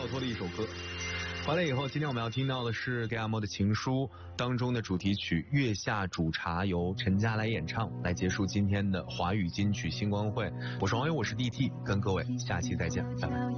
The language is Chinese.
跳脱的一首歌。完了以后，今天我们要听到的是给阿莫的情书当中的主题曲《月下煮茶》，由陈佳来演唱，来结束今天的华语金曲星光会。我是王友，我是 DT， 跟各位下期再见，拜拜。